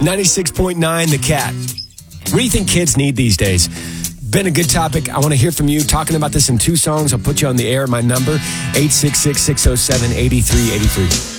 96.9 The Cat. What do you think kids need these days? Been a good topic. I want to hear from you talking about this in 2 songs. I'll put you on the air. My number, 866-607-8383.